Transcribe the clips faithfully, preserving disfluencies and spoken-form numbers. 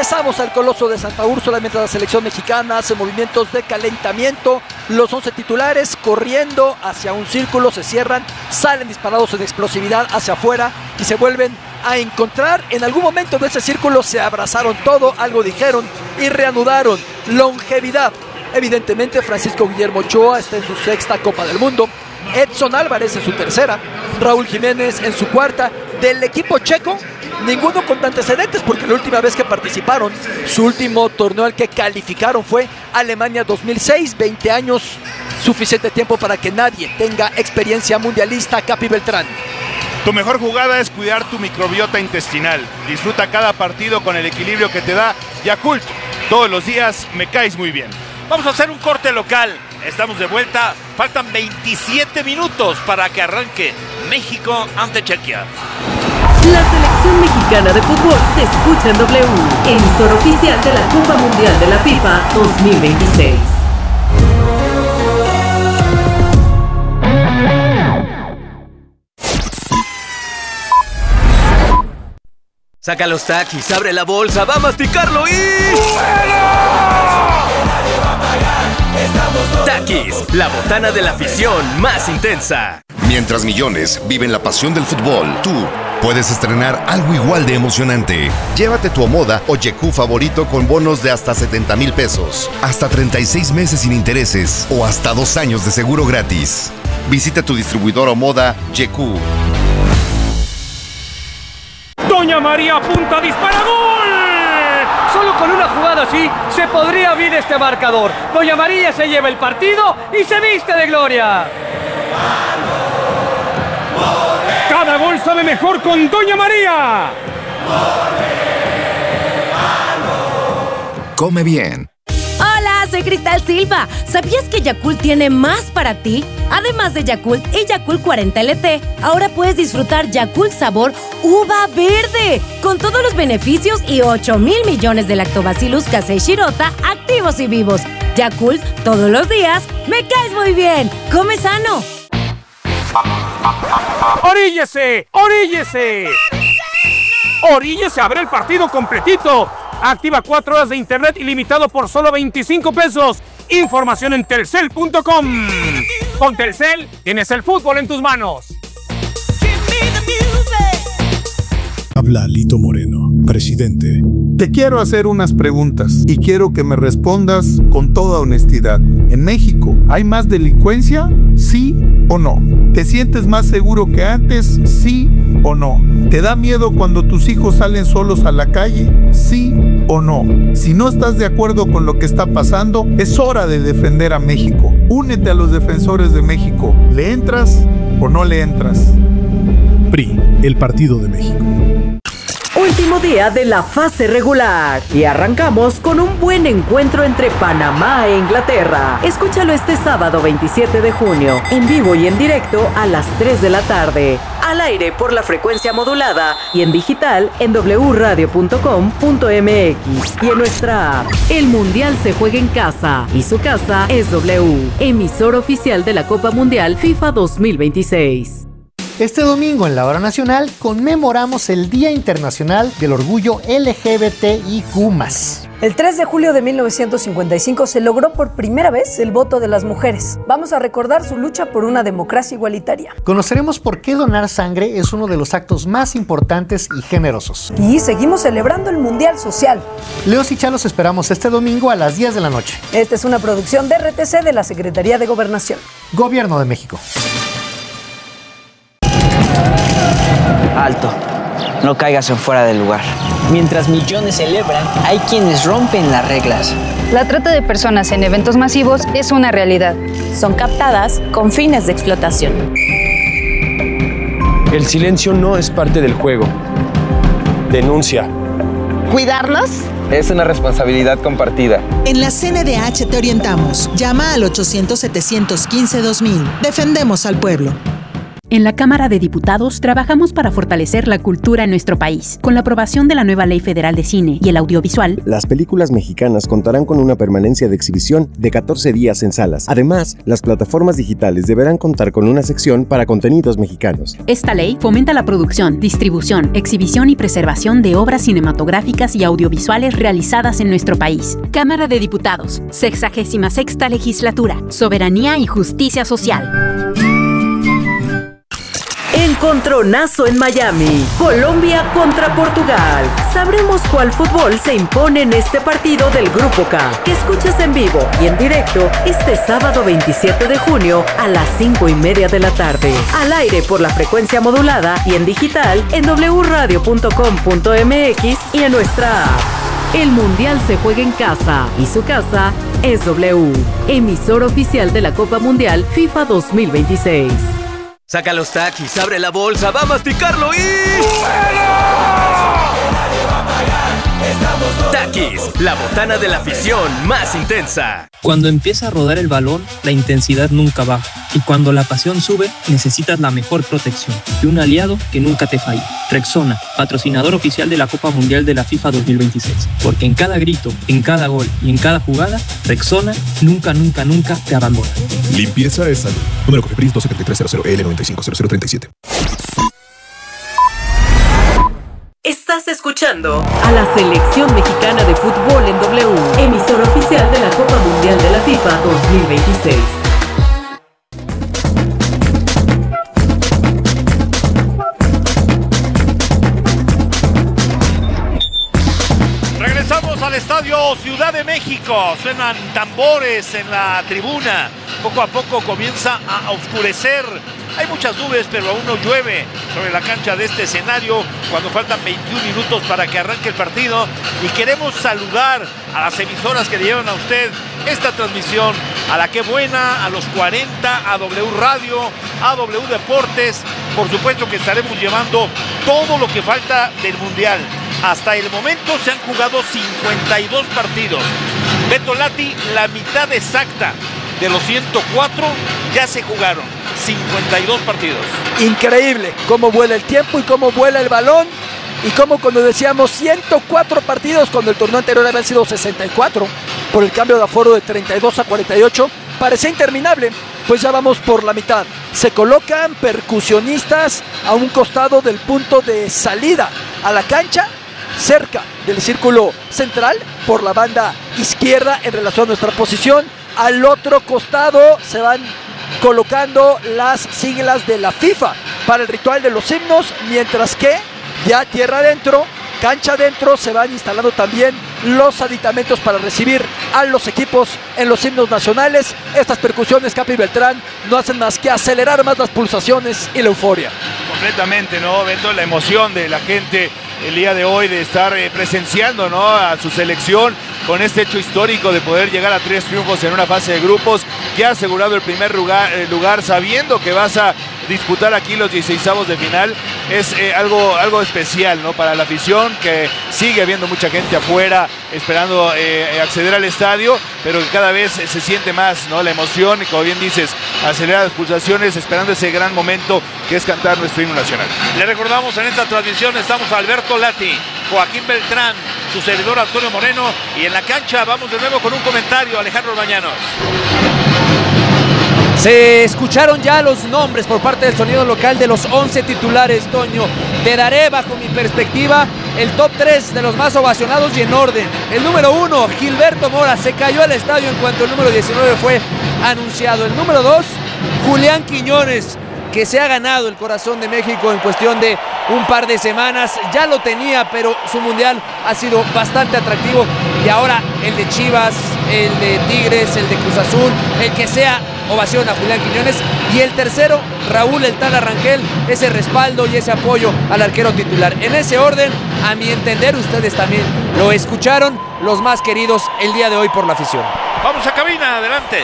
Regresamos al Coloso de Santa Úrsula mientras la selección mexicana hace movimientos de calentamiento. Los once titulares corriendo hacia un círculo, se cierran, salen disparados en explosividad hacia afuera y se vuelven a encontrar. En algún momento de ese círculo se abrazaron todo, algo dijeron y reanudaron. Longevidad. Evidentemente Francisco Guillermo Ochoa está en su sexta Copa del Mundo, Edson Álvarez en su tercera, Raúl Jiménez en su cuarta. Del equipo checo, ninguno con antecedentes, porque la última vez que participaron, su último torneo al que calificaron fue Alemania dos mil seis, veinte años, suficiente tiempo para que nadie tenga experiencia mundialista. Capi Beltrán. Tu mejor jugada es cuidar tu microbiota intestinal. Disfruta cada partido con el equilibrio que te da Yakult. Todos los días me caes muy bien. Vamos a hacer un corte local. Estamos de vuelta. Faltan veintisiete minutos para que arranque México ante Chequia. La selección mexicana de fútbol se escucha en W, emisor oficial de la Copa Mundial de la FIFA dos mil veintiséis. Saca los taquis, abre la bolsa, va a masticarlo y... Taquis, la botana de la afición más intensa. Mientras millones viven la pasión del fútbol, tú puedes estrenar algo igual de emocionante. Llévate tu Omoda o Yeku favorito con bonos de hasta setenta mil pesos, hasta treinta y seis meses sin intereses o hasta dos años de seguro gratis. Visita tu distribuidor Omoda Yeku. Doña María apunta, dispara, ¡gol! Solo con una jugada así se podría abrir este marcador. Doña María se lleva el partido y se viste de gloria. Cada gol sabe mejor con Doña María. Come bien. Hola, soy Cristal Silva. ¿Sabías que Yakult tiene más para ti? Además de Yakult y Yakult cuarenta L T, ahora puedes disfrutar Yakult sabor uva verde, con todos los beneficios y ocho mil millones de lactobacillus casei shirota activos y vivos. Yakult, todos los días, me caes muy bien. Come sano. ¡Oríllese! ¡Oríllese! ¡Oríllese! ¡Abre el partido completito! Activa cuatro horas de internet ilimitado por solo veinticinco pesos. Información en telcel punto com. Con Telcel tienes el fútbol en tus manos. Habla Lito Moreno, presidente. Te quiero hacer unas preguntas y quiero que me respondas con toda honestidad. ¿En México hay más delincuencia? ¿Sí o no? ¿Te sientes más seguro que antes? ¿Sí o no? ¿Te da miedo cuando tus hijos salen solos a la calle? ¿Sí o no? Si no estás de acuerdo con lo que está pasando, es hora de defender a México. Únete a los defensores de México. ¿Le entras o no le entras? P R I, el Partido de México. Último día de la fase regular y arrancamos con un buen encuentro entre Panamá e Inglaterra. Escúchalo este sábado veintisiete de junio, en vivo y en directo a las tres de la tarde. Al aire por la frecuencia modulada y en digital en doble radio punto com punto m x y en nuestra app. El Mundial se juega en casa y su casa es W, emisor oficial de la Copa Mundial FIFA dos mil veintiséis. Este domingo en la Hora Nacional conmemoramos el Día Internacional del Orgullo L G B T I Q más. El tres de julio de mil novecientos cincuenta y cinco se logró por primera vez el voto de las mujeres. Vamos a recordar su lucha por una democracia igualitaria. Conoceremos por qué donar sangre es uno de los actos más importantes y generosos. Y seguimos celebrando el Mundial Social. Leos y Chá los esperamos este domingo a las diez de la noche. Esta es una producción de R T C de la Secretaría de Gobernación. Gobierno de México. Alto, no caigas en fuera del lugar. Mientras millones celebran, hay quienes rompen las reglas. La trata de personas en eventos masivos es una realidad. Son captadas con fines de explotación. El silencio no es parte del juego. Denuncia. ¿Cuidarnos? Es una responsabilidad compartida. En la C N D H te orientamos. Llama al ochocientos, setecientos quince, dos mil. Defendemos al pueblo. En la Cámara de Diputados trabajamos para fortalecer la cultura en nuestro país. Con la aprobación de la nueva Ley Federal de Cine y el Audiovisual, las películas mexicanas contarán con una permanencia de exhibición de catorce días en salas. Además, las plataformas digitales deberán contar con una sección para contenidos mexicanos. Esta ley fomenta la producción, distribución, exhibición y preservación de obras cinematográficas y audiovisuales realizadas en nuestro país. Cámara de Diputados, sexagésima sexta Legislatura, Soberanía y Justicia Social. Encontronazo en Miami. Colombia contra Portugal. Sabremos cuál fútbol se impone en este partido del Grupo K, que escuchas en vivo y en directo este sábado veintisiete de junio a las cinco y media de la tarde. Al aire por la frecuencia modulada y en digital en doble radio punto com punto m x y en nuestra app. El Mundial se juega en casa y su casa es W, emisor oficial de la Copa Mundial FIFA dos mil veintiséis. Saca los taquis, abre la bolsa, va a masticarlo y... Taquis, la botana de la afición más intensa. Cuando empieza a rodar el balón, la intensidad nunca baja. Y cuando la pasión sube, necesitas la mejor protección y un aliado que nunca te falle. Rexona, patrocinador oficial de la Copa Mundial de la FIFA dos mil veintiséis. Porque en cada grito, en cada gol y en cada jugada, Rexona nunca, nunca, nunca te abandona. Limpieza es salud. Número Cofepris dos siete tres cero cero L nueve cinco cero cero tres siete. Estás escuchando a la selección mexicana de fútbol en W, emisor oficial de la Copa Mundial de la FIFA dos mil veintiséis. Regresamos al estadio Ciudad de México. Suenan tambores en la tribuna. Poco a poco comienza a oscurecer. Hay muchas nubes, pero aún no llueve sobre la cancha de este escenario cuando faltan veintiún minutos para que arranque el partido. Y queremos saludar a las emisoras que le llevan a usted esta transmisión, a La Que Buena, a Los cuarenta, a W Radio, a W Deportes. Por supuesto que estaremos llevando todo lo que falta del Mundial. Hasta el momento se han jugado cincuenta y dos partidos. Beto Lati, la mitad exacta de los ciento cuatro ya se jugaron. cincuenta y dos partidos. Increíble cómo vuela el tiempo y cómo vuela el balón. Y como cuando decíamos ciento cuatro partidos, cuando el torneo anterior habían sido sesenta y cuatro, por el cambio de aforo de treinta y dos a cuarenta y ocho, parecía interminable. Pues ya vamos por la mitad. Se colocan percusionistas a un costado del punto de salida a la cancha, cerca del círculo central, por la banda izquierda en relación a nuestra posición. Al otro costado se van colocando las siglas de la FIFA para el ritual de los himnos, mientras que ya tierra adentro, cancha adentro, se van instalando también los aditamentos para recibir a los equipos en los himnos nacionales. Estas percusiones, Capi Beltrán, no hacen más que acelerar más las pulsaciones y la euforia. Completamente, ¿no, Beto? La emoción de la gente el día de hoy de estar eh, presenciando, ¿no?, a su selección con este hecho histórico de poder llegar a tres triunfos en una fase de grupos, que ha asegurado el primer lugar, eh, lugar sabiendo que vas a disputar aquí los dieciseisavos de final. Es eh, algo, algo especial, ¿no?, para la afición, que sigue habiendo mucha gente afuera esperando eh, acceder al estadio, pero que cada vez se siente más, ¿no?, la emoción, y como bien dices, acelerar las pulsaciones, esperando ese gran momento que es cantar nuestro himno nacional. Le recordamos, en esta transmisión estamos Alberto Lati, Joaquín Beltrán, su servidor Antonio Moreno, y en la cancha vamos de nuevo con un comentario, Alejandro Bañanos. Se escucharon ya los nombres por parte del sonido local de los once titulares, Toño. Te daré, bajo mi perspectiva, el top tres de los más ovacionados y en orden. El número uno, Gilberto Mora, se cayó al estadio en cuanto el número diecinueve fue anunciado. El número dos, Julián Quiñones, que se ha ganado el corazón de México en cuestión de un par de semanas. Ya lo tenía, pero su mundial ha sido bastante atractivo. Y ahora el de Chivas, el de Tigres, el de Cruz Azul, el que sea, ovación a Julián Quiñones. Y el tercero, Raúl El Tala Rangel, ese respaldo y ese apoyo al arquero titular. En ese orden, a mi entender, ustedes también lo escucharon, los más queridos el día de hoy por la afición. Vamos a cabina, adelante.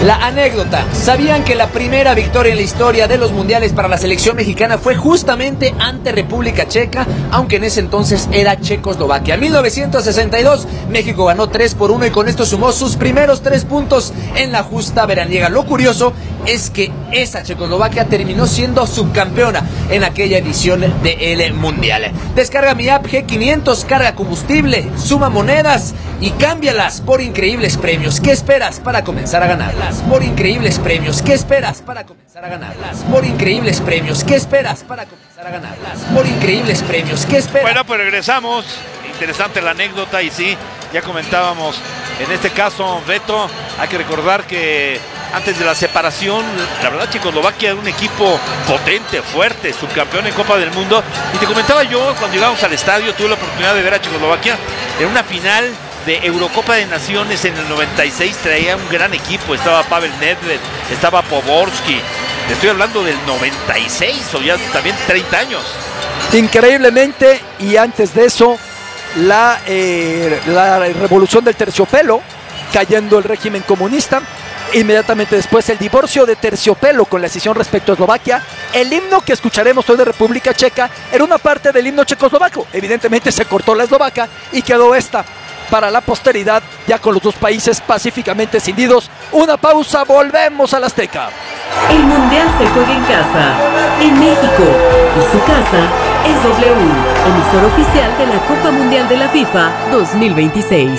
La anécdota. ¿Sabían que la primera victoria en la historia de los mundiales para la selección mexicana fue justamente ante República Checa, aunque en ese entonces era Checoslovaquia? En mil novecientos sesenta y dos, México ganó tres por uno y con esto sumó sus primeros tres puntos en la justa veraniega. Lo curioso es que esa Checoslovaquia terminó siendo subcampeona en aquella edición del Mundial. Descarga mi app G quinientos, carga combustible, suma monedas y cámbialas por increíbles premios. ¿Qué esperas para comenzar a ganarlas? Por increíbles premios. ¿Qué esperas para comenzar a ganarlas? Por increíbles premios. ¿Qué esperas para comenzar a ganarlas? Por increíbles premios. ¿Qué esperas? Bueno, pues regresamos. Interesante la anécdota y sí, ya comentábamos. En este caso, Beto, hay que recordar que antes de la separación, la verdad Checoslovaquia era un equipo potente, fuerte, subcampeón en Copa del Mundo. Y te comentaba yo, cuando llegamos al estadio, tuve la oportunidad de ver a Checoslovaquia en una final de Eurocopa de Naciones en el noventa y seis. Traía un gran equipo, estaba Pavel Nedved, estaba Poborski. Estoy hablando del noventa y seis, o ya también treinta años. Increíblemente, y antes de eso, la, eh, la revolución del terciopelo, cayendo el régimen comunista. Inmediatamente después el divorcio de terciopelo con la decisión respecto a Eslovaquia. El himno que escucharemos hoy de República Checa era una parte del himno checoslovaco. Evidentemente se cortó la eslovaca y quedó esta para la posteridad, ya con los dos países pacíficamente escindidos. Una pausa, volvemos al Azteca. El Mundial se juega en casa, en México, y su casa es W, emisor oficial de la Copa Mundial de la FIFA dos mil veintiséis.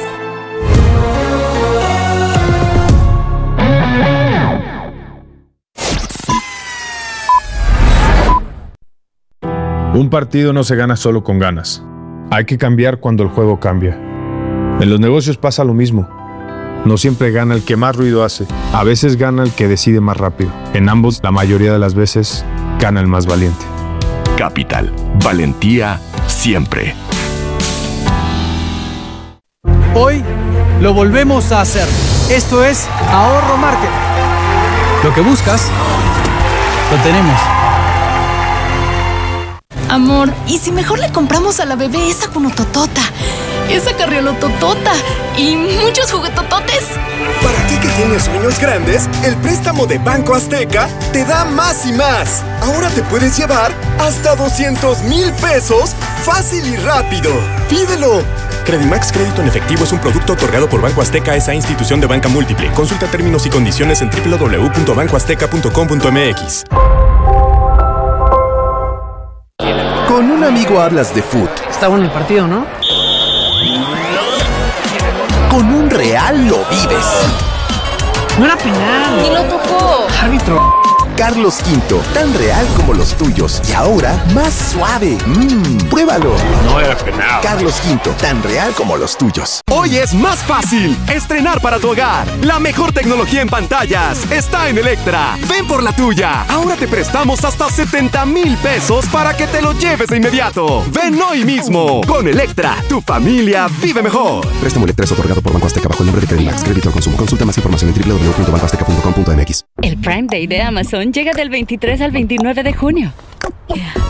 Un partido no se gana solo con ganas. Hay que cambiar cuando el juego cambia. En los negocios pasa lo mismo. No siempre gana el que más ruido hace. A veces gana el que decide más rápido. En ambos, la mayoría de las veces, gana el más valiente. Capital. Valentía siempre. Hoy lo volvemos a hacer. Esto es Ahorro Market. Lo que buscas, lo tenemos. Amor, ¿y si mejor le compramos a la bebé esa cunototota, esa carriolototota y muchos juguetototes? Para ti que tienes sueños grandes, el préstamo de Banco Azteca te da más y más. Ahora te puedes llevar hasta doscientos mil pesos fácil y rápido. ¡Pídelo! Credimax Crédito en Efectivo es un producto otorgado por Banco Azteca, esa institución de banca múltiple. Consulta términos y condiciones en doble u doble u doble u punto banco azteca punto com punto m x. Con un amigo hablas de fútbol. Está bueno el partido, ¿no? Con un real lo vives. No era penal. Ni lo tocó. Árbitro. Carlos Quinto, tan real como los tuyos. Y ahora, más suave. Mmm, pruébalo. No era penal. Carlos Quinto, tan real como los tuyos. Hoy es más fácil estrenar para tu hogar. La mejor tecnología en pantallas está en Electra. Ven por la tuya. Ahora te prestamos hasta setenta mil pesos para que te lo lleves de inmediato. Ven hoy mismo. Con Electra, tu familia vive mejor. Préstamo Electra es otorgado por Banco Azteca bajo el nombre de Credimax. Crédito al consumo. Consulta más información en doble u doble u doble u punto banco azteca punto com punto m x. El Prime Day de Amazon llega del veintitrés al veintinueve de junio.